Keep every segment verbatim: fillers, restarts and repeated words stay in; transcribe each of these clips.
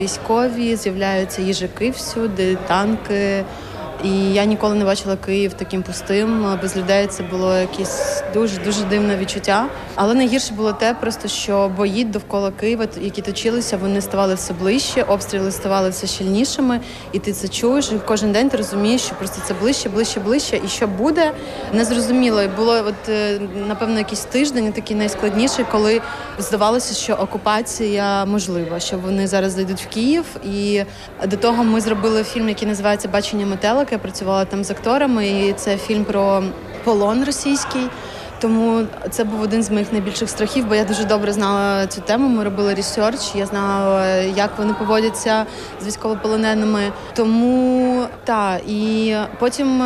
Військові, з'являються їжаки всюди, танки. І я ніколи не бачила Київ таким пустим, без людей. Це було якесь дуже-дуже дивне відчуття. Але найгірше було те, просто що бої довкола Києва, які точилися, вони ставали все ближче, обстріли ставали все щільнішими. І ти це чуєш, і кожен день ти розумієш, що просто це ближче, ближче, ближче. І що буде, незрозуміло. І було, от, напевно, якийсь тиждень, такий найскладніший, коли здавалося, що окупація можлива, що вони зараз зайдуть в Київ. І до того ми зробили фільм, який називається «Бачення метелика». Я працювала там з акторами, і це фільм про полон російський. Тому це був один з моїх найбільших страхів, бо я дуже добре знала цю тему, ми робили ресерч, я знала, як вони поводяться з військовополоненими. Тому, так, і потім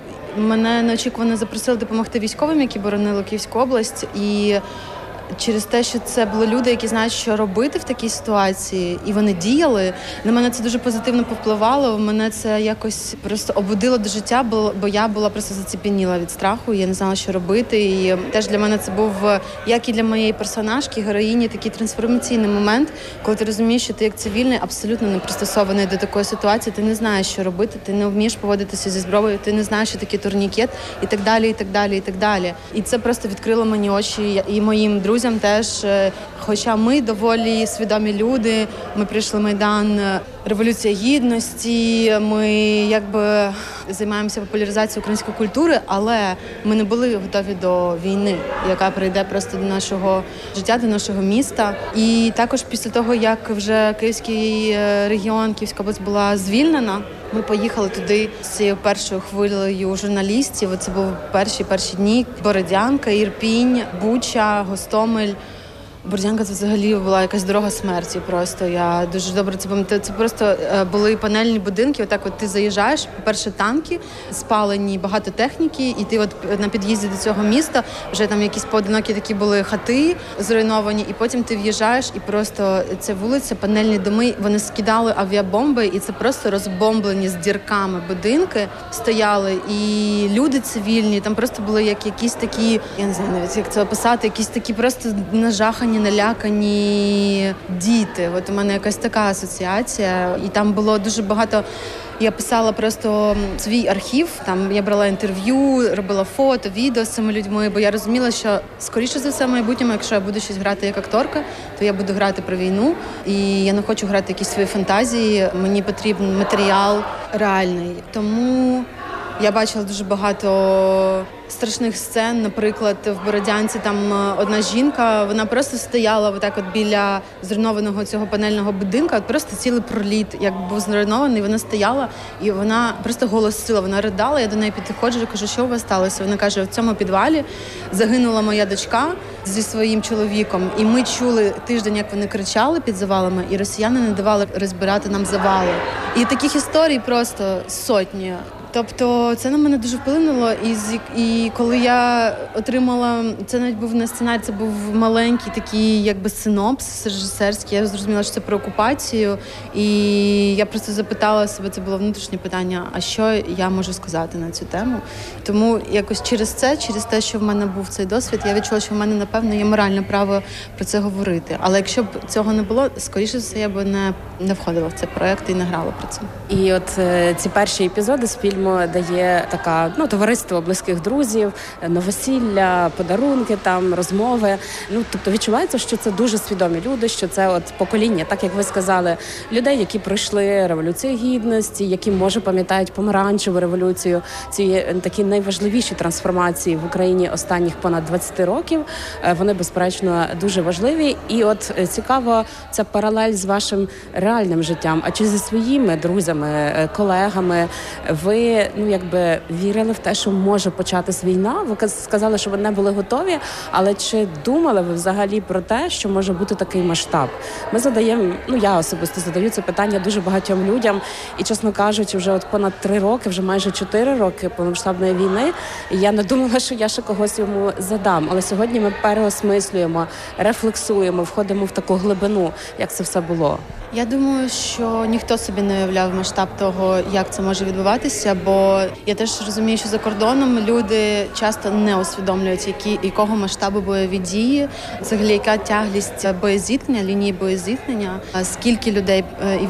мене неочікувано запросили допомогти військовим, які боронили Київську область, і через те, що це були люди, які знають, що робити в такій ситуації, і вони діяли, на мене це дуже позитивно повпливало, мене це якось просто обудило до життя, бо, бо я була просто заціпеніла від страху, я не знала, що робити. І теж для мене це був, як і для моєї персонажки, героїні, такий трансформаційний момент, коли ти розумієш, що ти як цивільний абсолютно не пристосований до такої ситуації, ти не знаєш, що робити, ти не вмієш поводитися зі зброєю, ти не знаєш, що таке турнікет, і так далі, і так далі, і так далі. І це просто відкрило мені очі і моїм друзям теж, хоча ми доволі свідомі люди, ми прийшли Майдан, Революція Гідності, ми якби займаємося популяризацією української культури, але ми не були готові до війни, яка прийде просто до нашого життя, до нашого міста. І також після того, як вже Київський регіон, Київська область була звільнена, ми поїхали туди з цією першою хвилею журналістів. Це були перші перші дні. Бородянка, Ірпінь, Буча, Гостомель. Бородянка – це взагалі була якась дорога смерті просто. Я дуже добре це пам'ятаю. Це просто були панельні будинки. Отак от ти заїжджаєш, по-перше, танки, спалені, багато техніки, і ти от на під'їзді до цього міста вже там якісь поодинокі такі були хати зруйновані, і потім ти в'їжджаєш, і просто ця вулиця, панельні доми, вони скидали авіабомби, і це просто розбомблені з дірками будинки стояли, і люди цивільні, там просто були як якісь такі, я не знаю навіть, як це описати, якісь такі просто нажахані, налякані діти. От у мене якась така асоціація. І там було дуже багато. Я писала просто свій архів, там я брала інтерв'ю, робила фото, відео з цими людьми, бо я розуміла, що скоріше за все в майбутньому, якщо я буду щось грати як акторка, то я буду грати про війну. І я не хочу грати якісь свої фантазії, мені потрібен матеріал реальний. Тому я бачила дуже багато страшних сцен. Наприклад, в Бородянці там одна жінка, вона просто стояла отак от біля зруйнованого цього панельного будинку, от просто цілий проліт, як був зруйнований, вона стояла і вона просто голосила, вона ридала, я до неї підходжу і кажу, що у вас сталося? Вона каже, в цьому підвалі загинула моя дочка зі своїм чоловіком, і ми чули тиждень, як вони кричали під завалами, і росіяни не давали розбирати нам завали. І таких історій просто сотні. Тобто це на мене дуже вплинуло, і, і коли я отримала, це навіть був не сценарій, це був маленький такий якби синопсис режисерський, я зрозуміла, що це про окупацію, і я просто запитала себе, це було внутрішнє питання, а що я можу сказати на цю тему. Тому якось через це, через те, що в мене був цей досвід, я відчула, що в мене, напевно, є моральне право про це говорити. Але якщо б цього не було, скоріше за все, я б не, не входила в цей проєкт і не грала про це. І от е, ці перші епізоди з фільму дає така, ну, товариство близьких друзів, новосілля, подарунки, там, розмови. Ну, тобто відчувається, що це дуже свідомі люди, що це от покоління, так як ви сказали, людей, які пройшли Революцію Гідності, які, може, пам'ятають помаранчеву революцію, ці такі найважливіші трансформації в Україні останніх понад двадцять років. Вони, безперечно, дуже важливі. І от цікаво, ця паралель з вашим реальним життям. А чи зі своїми друзями, колегами ви ну, якби вірили в те, що може початись війна? Ви сказали, що ви не були готові, але чи думали ви взагалі про те, що може бути такий масштаб? Ми задаємо, ну я особисто задаю це питання дуже багатьом людям, і, чесно кажучи, вже от понад три роки, вже майже чотири роки повномасштабної війни, і я не думала, що я ще когось йому задам. Але сьогодні ми переосмислюємо, рефлексуємо, входимо в таку глибину, як це все було. Я думаю, що ніхто собі не уявляв масштаб того, як це може відбуватися, бо я теж розумію, що за кордоном люди часто не усвідомлюють, які, якого масштабу бойові дії, взагалі яка тяглість боєзіткнення, лінії боєзіткнення, скільки людей і